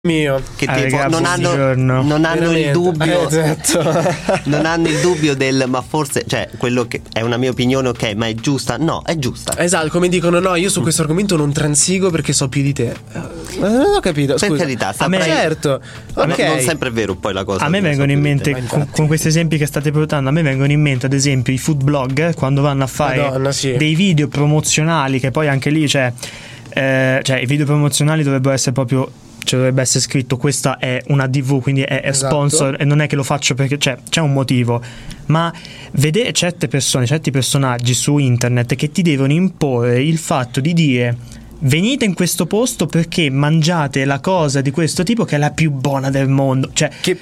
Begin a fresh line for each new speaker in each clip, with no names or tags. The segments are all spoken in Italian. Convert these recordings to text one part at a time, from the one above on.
mio
che
ragazzi,
non hanno il dubbio non hanno il dubbio del ma forse, cioè, quello che è una mia opinione, ok, ma è giusta? No, è giusta.
Esatto, come dicono, no, io su questo argomento non transigo perché so più di te. Non ho capito, scusa.
Per carità,
certo, ok.
Non sempre è vero poi la cosa.
A me vengono in mente con questi esempi che state portando, a me vengono in mente ad esempio i food blogger quando vanno a fare dei video promozionali, che poi anche lì cioè i video promozionali dovrebbero essere proprio, cioè dovrebbe essere scritto questa è una DV, quindi è sponsor, e non è che lo faccio perché c'è un motivo. Ma vedere certe persone, certi personaggi su internet che ti devono imporre il fatto di dire venite in questo posto perché mangiate la cosa di questo tipo che è la più buona del mondo, cioè che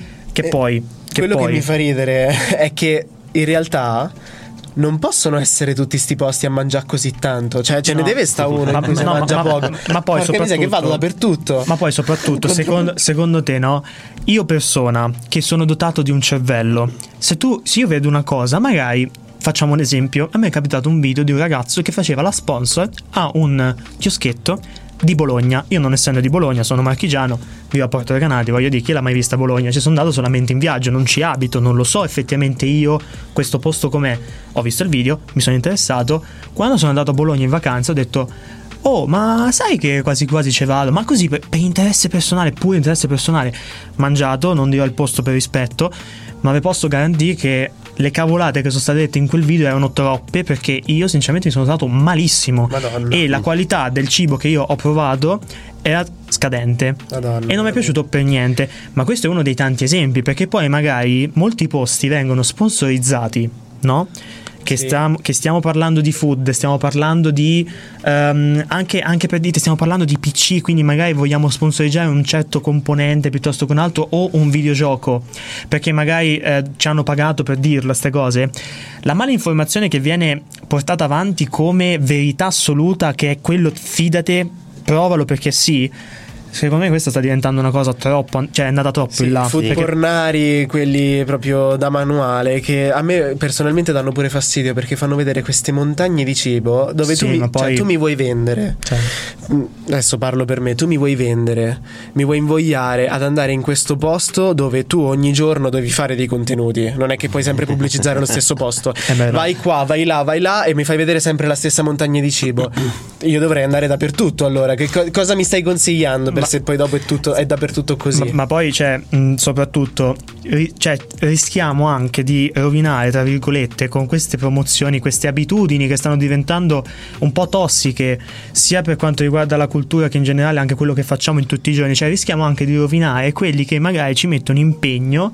mi fa ridere è che in realtà non possono essere tutti sti posti a mangiare così tanto, cioè ce ne deve sta uno in cui si mangia poco, ma poi soprattutto che vado dappertutto. Ma poi soprattutto secondo te, no? Io persona che sono dotato di un cervello, se io vedo una cosa, magari facciamo un esempio, a me è capitato un video di un ragazzo che faceva la sponsor a un chioschetto di Bologna. Io, non essendo di Bologna, sono marchigiano, vivo a Porto Recanati, voglio dire, chi l'ha mai vista Bologna? Ci sono andato solamente in viaggio, non ci abito, non lo so effettivamente io questo posto com'è. Ho visto il video, mi sono interessato. Quando sono andato a Bologna in vacanza ho detto oh, ma sai che quasi quasi ci vado, ma così per interesse personale, pure interesse personale. Mangiato, non dirò il posto per rispetto, ma vi posso garantire che le cavolate che sono state dette in quel video erano troppe, perché io sinceramente mi sono stato malissimo. Madonna. E la qualità del cibo che io ho provato era scadente. Madonna. E non mi è piaciuto per niente. Ma questo è uno dei tanti esempi, perché poi magari molti posti vengono sponsorizzati, no? Che stiamo parlando di food, stiamo parlando di anche per dite, stiamo parlando di PC, quindi magari vogliamo sponsorizzare un certo componente piuttosto che un altro, o un videogioco perché magari ci hanno pagato per dirlo queste cose. La mala informazione che viene portata avanti come verità assoluta, che è quello fidate, provalo perché sì, secondo me questa sta diventando una cosa troppo, cioè è andata troppo in là.
Food pornari, quelli proprio da manuale, che a me personalmente danno pure fastidio, perché fanno vedere queste montagne di cibo dove tu mi vuoi vendere, adesso parlo per me, tu mi vuoi vendere, mi vuoi invogliare ad andare in questo posto dove tu ogni giorno devi fare dei contenuti, non è che puoi sempre pubblicizzare lo stesso posto. Vai qua, vai là e mi fai vedere sempre la stessa montagna di cibo. Io dovrei andare dappertutto, allora cosa mi stai consigliando? Se poi dopo è dappertutto così. Ma
poi soprattutto rischiamo anche di rovinare, tra virgolette, con queste promozioni, queste abitudini che stanno diventando un po' tossiche, sia per quanto riguarda la cultura che in generale anche quello che facciamo in tutti i giorni. Cioè rischiamo anche di rovinare quelli che magari ci mettono impegno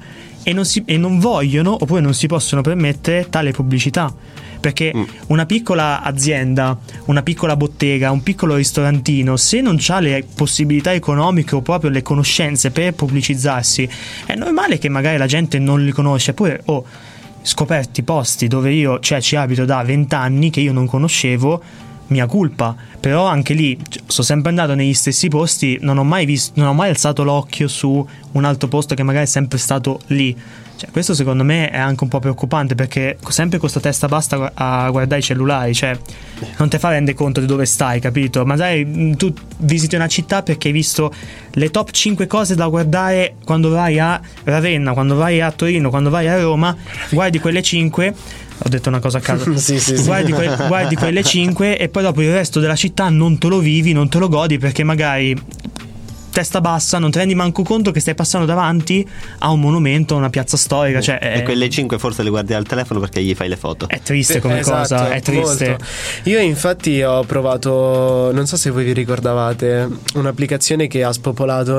e non vogliono, oppure non si possono permettere tale pubblicità. Perché una piccola azienda, una piccola bottega, un piccolo ristorantino, se non ha le possibilità economiche o proprio le conoscenze per pubblicizzarsi, è normale che magari la gente non li conosce. Pure ho scoperti posti dove io ci abito da 20 anni che io non conoscevo, mia colpa. Però anche lì sono sempre andato negli stessi posti, non ho mai alzato l'occhio su un altro posto che magari è sempre stato lì. Cioè, questo secondo me è anche un po' preoccupante, perché sempre con sta testa basta a guardare i cellulari, cioè non ti fa rendere conto di dove stai, capito? Magari tu visiti una città perché hai visto le top 5 cose da guardare quando vai a Ravenna, quando vai a Torino, quando vai a Roma, guardi quelle 5. Ho detto una cosa a caso. sì. Guardi quelle 5 e poi dopo il resto della città non te lo vivi, non te lo godi, perché magari testa bassa non ti rendi manco conto che stai passando davanti a un monumento, a una piazza storica.
E quelle 5 forse le guardi al telefono perché gli fai le foto.
È triste come cosa, è triste.
Molto. Io infatti ho provato, non so se voi vi ricordavate, un'applicazione che ha spopolato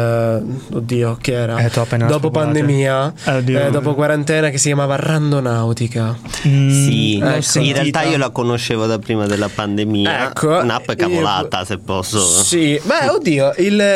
oddio, che era? Dopo pandemia, dopo quarantena, che si chiamava Randonautica.
Sì, in realtà io la conoscevo da prima della pandemia. Ecco, un'app cavolata, se posso.
Sì, beh, oddio,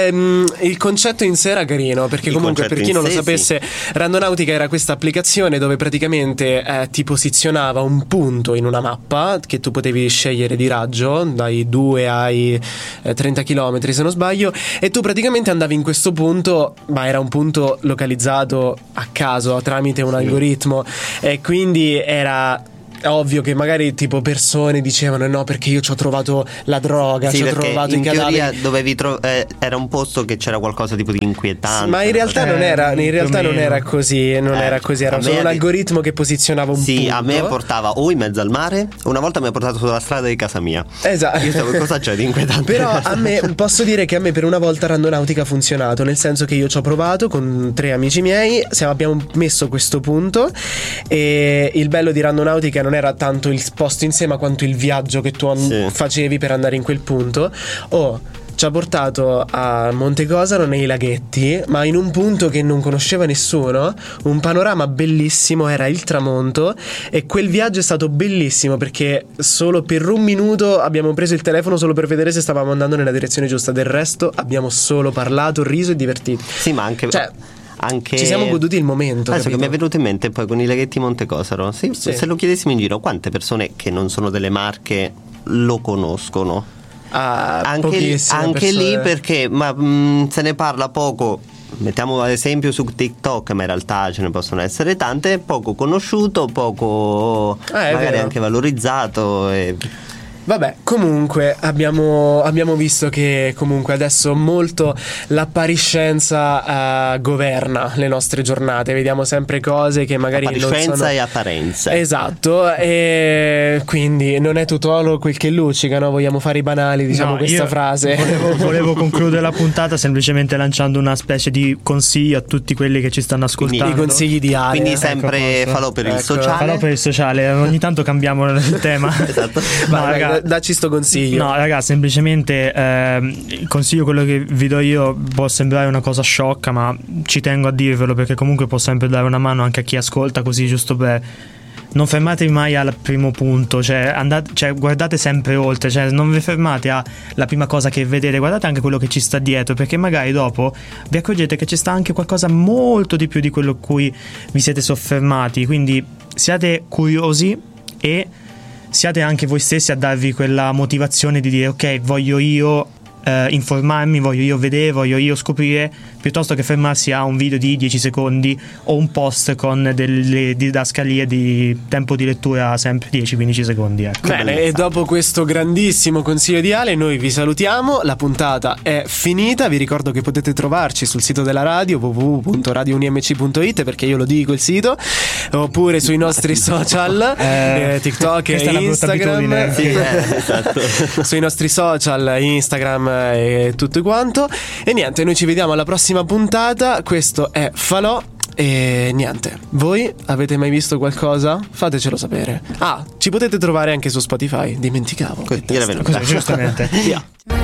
il concetto in sé era carino, perché comunque, per chi non lo sapesse, Randonautica era questa applicazione dove praticamente ti posizionava un punto in una mappa che tu potevi scegliere di raggio dai 2 ai 30 km se non sbaglio, e tu praticamente andavi in questo punto, ma era un punto localizzato a caso tramite un algoritmo, e quindi era è ovvio che magari tipo persone dicevano no perché io ci ho trovato la droga,
sì,
ci ho trovato i cadaveri.
In teoria dovevi era un posto che c'era qualcosa tipo di inquietante.
Ma in realtà non era, così, era solo un algoritmo che posizionava un punto.
Sì, a me portava o in mezzo al mare, una volta mi ha portato sulla strada di casa mia.
Esatto.
Io stavo, cosa c'è di inquietante?
Però a me posso dire che a me per una volta Randonautica ha funzionato, nel senso che io ci ho provato con 3 amici miei, abbiamo messo questo punto e il bello di Randonautica non era tanto il posto in sé ma quanto il viaggio che tu facevi per andare in quel punto. Ci ha portato a Monte Cosaro nei laghetti, ma in un punto che non conosceva nessuno, un panorama bellissimo, era il tramonto, e quel viaggio è stato bellissimo perché solo per un minuto abbiamo preso il telefono solo per vedere se stavamo andando nella direzione giusta, del resto abbiamo solo parlato, riso e divertito.
Sì, ma anche
ci siamo goduti il momento.
Adesso che mi è venuto in mente poi con i laghetti Monte Cosaro, sì. Se lo chiedessimo in giro, quante persone che non sono delle Marche lo conoscono? Anche lì perché se ne parla poco. Mettiamo ad esempio su TikTok, ma in realtà ce ne possono essere tante. Poco conosciuto, poco magari anche valorizzato
Vabbè, comunque abbiamo visto che comunque adesso molto l'appariscenza governa le nostre giornate. Vediamo sempre cose che magari
appariscenza non sono... e apparenza.
Esatto, e quindi non è tutto quel che luccica, no? Vogliamo fare i banali, diciamo, questa frase.
Volevo concludere la puntata semplicemente lanciando una specie di consiglio a tutti quelli che ci stanno ascoltando.
I consigli di Ale.
Quindi sempre falò per il sociale.
Falò per il sociale, ogni tanto cambiamo il tema.
Esatto.
No, raga, dacci sto consiglio.
No, raga, semplicemente il consiglio, quello che vi do io, può sembrare una cosa sciocca, ma ci tengo a dirvelo perché comunque può sempre dare una mano anche a chi ascolta, così giusto per... Non fermatevi mai al primo punto, guardate sempre oltre, non vi fermate alla prima cosa che vedete, guardate anche quello che ci sta dietro, perché magari dopo vi accorgete che ci sta anche qualcosa molto di più di quello a cui vi siete soffermati, quindi siate curiosi e siate anche voi stessi a darvi quella motivazione di dire ok, voglio io informarmi, voglio io vedere, voglio io scoprire, piuttosto che fermarsi a un video di 10 secondi o un post con delle didascalie di tempo di lettura sempre 10-15 secondi, ecco.
Bene, e dopo questo grandissimo consiglio di Ale noi vi salutiamo, la puntata è finita, vi ricordo che potete trovarci sul sito della radio www.radiounimc.it, perché io lo dico il sito, oppure sui nostri social TikTok e Instagram,
esatto.
sui nostri social Instagram e tutto quanto. E niente, noi ci vediamo alla prossima puntata. Questo è Falò. E niente, voi avete mai visto qualcosa? Fatecelo sapere. Ci potete trovare anche su Spotify. Dimenticavo.
Giustamente.
Via.